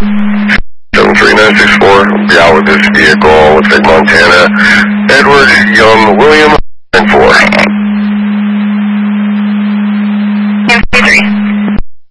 73964, be out with this vehicle. Looks like Montana. Edward Young William, and 4.